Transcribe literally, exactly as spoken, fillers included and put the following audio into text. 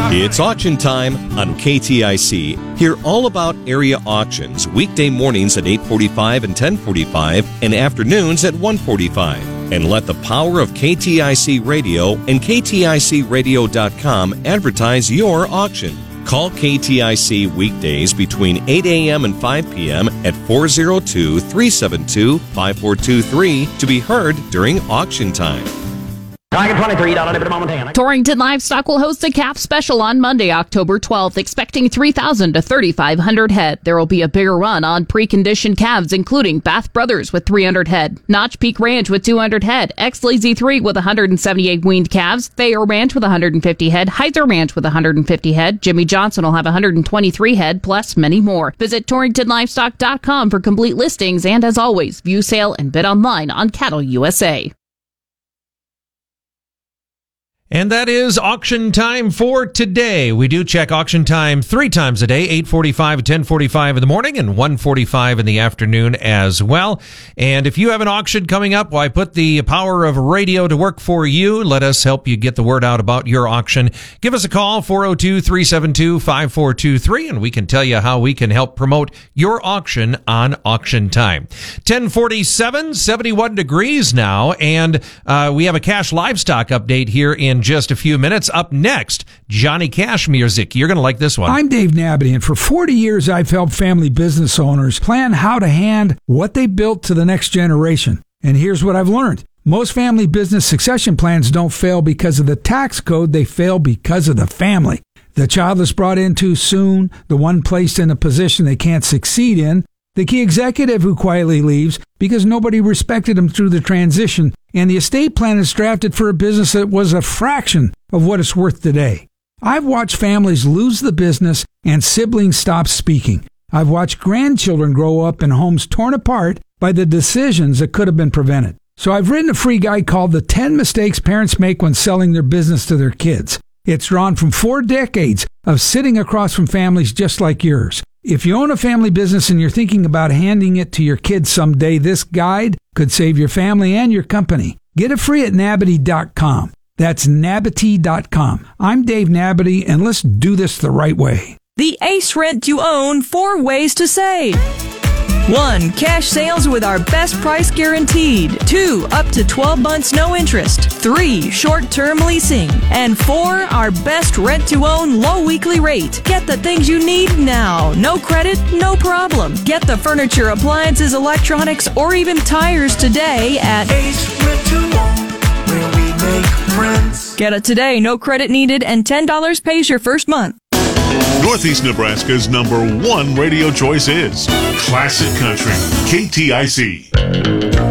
It's auction time on K T I C. Hear all about area auctions weekday mornings at eight forty-five and ten forty-five and afternoons at one forty-five. And let the power of K T I C Radio and K T I C radio dot com advertise your auction. Call K T I C weekdays between eight a.m. and five p.m. at four oh two, three seven two, five four two three to be heard during auction time. Torrington Livestock will host a calf special on Monday, October twelfth, expecting three thousand to thirty-five hundred head. There will be a bigger run on preconditioned calves, including Bath Brothers with three hundred head, Notch Peak Ranch with two hundred head, X-Lazy three with one hundred seventy-eight weaned calves, Thayer Ranch with one hundred fifty head, Heiser Ranch with one hundred fifty head, Jimmy Johnson will have one hundred twenty-three head, plus many more. Visit Torrington Livestock dot com for complete listings, and as always, view sale and bid online on Cattle U S A. And that is auction time for today. We do check auction time three times a day, eight forty-five, ten forty-five in the morning, and one forty-five in the afternoon as well. And if you have an auction coming up, why put the power of radio to work for you. Let us help you get the word out about your auction. Give us a call, four oh two, three seven two, five four two three, and we can tell you how we can help promote your auction on auction time. ten forty-seven, seventy-one degrees now, and uh, we have a Cash Livestock update here in just a few minutes. Up next, Johnny Cash music. You're going to like this one. I'm Dave Nabby, and for forty years I've helped family business owners plan how to hand what they built to the next generation. And here's what I've learned. Most family business succession plans don't fail because of the tax code. They fail because of the family. The child is brought in too soon, the one placed in a position they can't succeed in, the key executive who quietly leaves because nobody respected him through the transition, and the estate plan is drafted for a business that was a fraction of what it's worth today. I've watched families lose the business and siblings stop speaking. I've watched grandchildren grow up in homes torn apart by the decisions that could have been prevented. So I've written a free guide called The ten Mistakes Parents Make When Selling Their Business to Their Kids. It's drawn from four decades of sitting across from families just like yours. If you own a family business and you're thinking about handing it to your kids someday, this guide could save your family and your company. Get it free at Nabity dot com. That's Nabity dot com. I'm Dave Nabity, and let's do this the right way. The Ace Rent to Own Four Ways to Save. One, cash sales with our best price guaranteed. Two, up to twelve months no interest. Three, short-term leasing. And four, our best rent-to-own low weekly rate. Get the things you need now. No credit, no problem. Get the furniture, appliances, electronics, or even tires today at Ace Rent to Own, where we make friends. Get it today, no credit needed, and ten dollars pays your first month. Northeast Nebraska's number one radio choice is Classic Country, K T I C.